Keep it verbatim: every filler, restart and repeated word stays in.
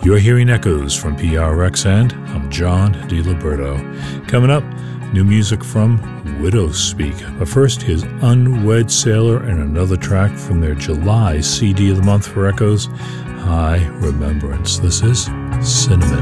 You're hearing Echoes from P R X, and I'm John DiLiberto. Coming up, new music from Widowspeak. But first, his Unwed Sailor and another track from their July C D of the month for Echoes, High Remembrance. This is Cinnamon.